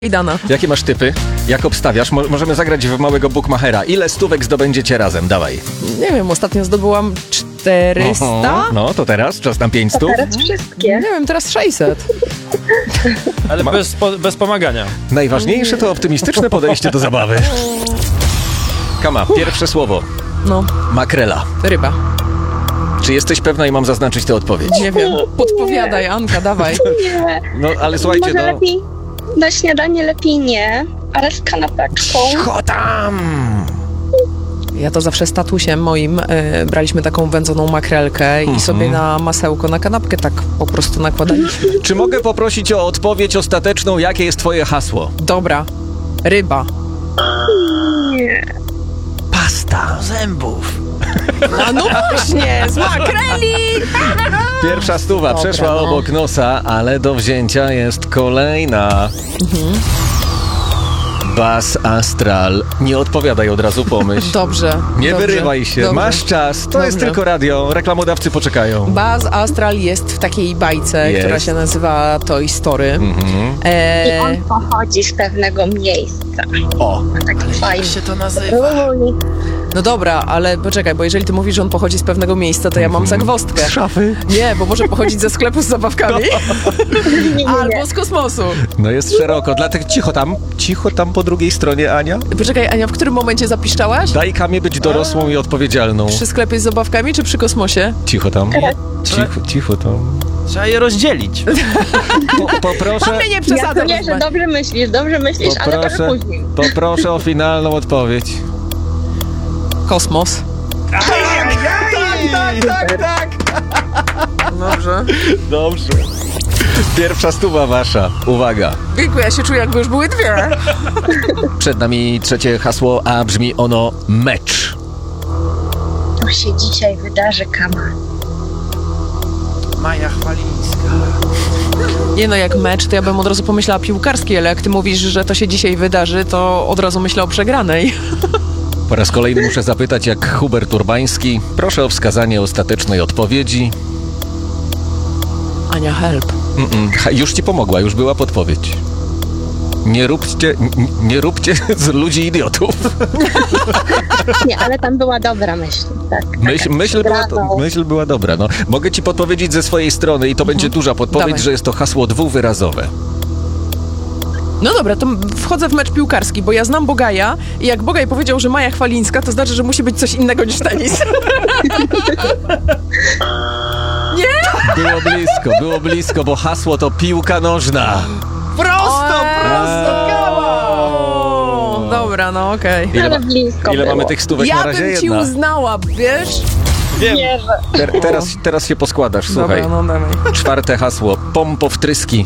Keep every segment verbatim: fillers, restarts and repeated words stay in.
I dana. Jakie masz typy? Jak obstawiasz? Mo- możemy zagrać w małego bookmachera. Ile stówek zdobędziecie razem? Dawaj. Nie wiem, ostatnio zdobyłam czterysta. Oho, no to teraz czas na pięć To stów. teraz wszystkie. Nie wiem, teraz sześćset. Ale bez, po, bez pomagania. Najważniejsze to optymistyczne podejście do zabawy. Kama, pierwsze słowo. No, Makrela. ryba. Czy jesteś pewna i mam zaznaczyć tę odpowiedź? Nie wiem. Podpowiadaj, Anka, dawaj. Nie. No ale słuchajcie, Może no... lepiej na śniadanie lepiej nie, ale z kanapeczką. Cicho tam! Ja to zawsze z tatusiem moim e, braliśmy taką wędzoną makrelkę i sobie na masełko, na kanapkę tak po prostu nakładaliśmy. Czy mogę poprosić o odpowiedź ostateczną, jakie jest twoje hasło? Dobra. Ryba. Nie. Pasta zębów. A no właśnie, z makreli! Pierwsza stuwa Dobra, przeszła no. obok nosa, ale do wzięcia jest kolejna. Mhm. Bas Astral. Nie odpowiadaj od razu, pomyśl. Dobrze. Nie dobrze, wyrywaj się, dobrze. masz czas. To jest Dobrze. tylko radio, reklamodawcy poczekają. Buzz Astral jest w takiej bajce, Jest. która się nazywa Toy Story. Mhm. I E, on pochodzi z pewnego miejsca. O, Tak fajnie. to nazywa? Uj. no dobra, ale poczekaj, bo jeżeli ty mówisz, że on pochodzi z pewnego miejsca, to ja mam zagwozdkę. z szafy. Nie, bo może pochodzić ze sklepu z zabawkami Nie, nie, nie. albo z kosmosu. No jest szeroko, dlatego cicho tam, cicho tam po drugiej stronie, Ania. Poczekaj, Ania, w którym momencie zapiszczałaś? Daj Kamie być dorosłą i odpowiedzialną. Przy sklepie z zabawkami czy przy kosmosie? Cicho tam. Cicho, cicho tam. Trzeba je rozdzielić. Po, poproszę, Mamy nie Ja przesadzę. to nie, że dobrze myślisz, dobrze myślisz, ale trochę poproszę, później. poproszę o finalną odpowiedź. Kosmos. Tak, tak, tak. Dobrze. Dobrze. Pierwsza stuwa wasza. Uwaga. Wieku, ja się czuję, jakby już były dwie. Przed nami trzecie hasło, a brzmi ono mecz. To się dzisiaj wydarzy, Kama. Maja Chwalińska. Nie no, jak mecz, to ja bym od razu pomyślała piłkarski, ale jak ty mówisz, że to się dzisiaj wydarzy, to od razu myślę o przegranej. Po raz kolejny muszę zapytać, jak Hubert Urbański. Proszę o wskazanie ostatecznej odpowiedzi. Ania, help. Mm-mm. Ha, już ci pomogła, już była podpowiedź. Nie róbcie, n- nie róbcie z ludzi idiotów. Nie, ale tam była dobra myśl. Tak. Myśl, myśl, była, Brawo. myśl była dobra. No. Mogę ci podpowiedzieć ze swojej strony i to będzie duża podpowiedź, Dawaj. że jest to hasło dwuwyrazowe. No dobra, to wchodzę w mecz piłkarski, bo ja znam Bogaja i jak Bogaj powiedział, że Maja Chwalińska, to znaczy, że musi być coś innego niż tenis. Było blisko, było blisko, bo hasło to piłka nożna. Prosto, prosto, Eee. kawał! Dobra, no okej. Ile, Ale ma, blisko ile było. mamy tych stówek na Ja razie? bym ci Jedna. uznała, wiesz? Wiem. Nie, że... Ter, teraz, teraz się poskładasz, słuchaj. Dobra, no dawaj. Czwarte hasło, pompowtryski.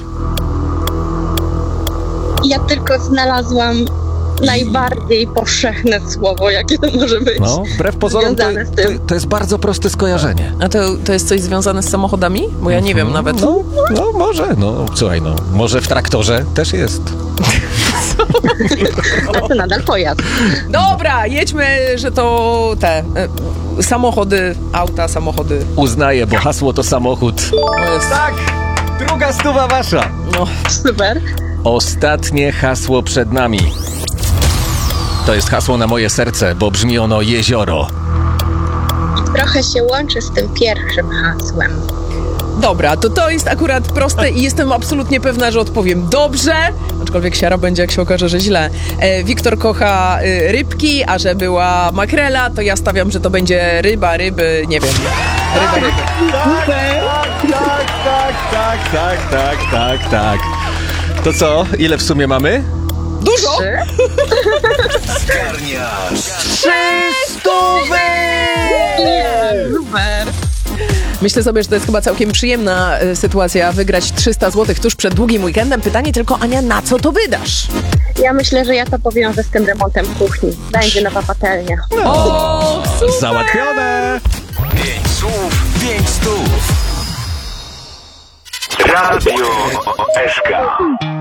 Ja tylko znalazłam najbardziej powszechne słowo, jakie to może być. No, wbrew pozorom to, Związane z to, tym. to jest bardzo proste skojarzenie. A to, to jest coś związane z samochodami? Bo ja nie wiem nawet. No, no może, no słuchaj, no może w traktorze też jest. A to nadal pojazd. Dobra, jedźmy, że to te e, samochody, auta, samochody. Uznaję, bo hasło to samochód. To jest, Tak, druga stuwa wasza. no, Super. Ostatnie hasło przed nami. To jest hasło na moje serce, bo brzmi ono jezioro. I trochę się łączy z tym pierwszym hasłem. dobra, to to jest akurat proste i jestem absolutnie pewna, że odpowiem dobrze, aczkolwiek siara będzie, jak się okaże, że źle. E, Wiktor kocha y, rybki, a że była makrela, to ja stawiam, że to będzie ryba, ryby, nie wiem. Ryba, ryby. Tak, tak, tak, tak, tak, tak, tak. To co? Ile w sumie mamy? Dużo! Trzy? Super. Myślę sobie, że to jest chyba całkiem przyjemna y, sytuacja wygrać trzysta złotych tuż przed długim weekendem. Pytanie tylko, Ania, na co to wydasz? Ja myślę, że ja to powiążę z tym remontem kuchni. Będzie nowa patelnia. O, super! Załatwione! Pięć słów, pięć stów. Radio S K.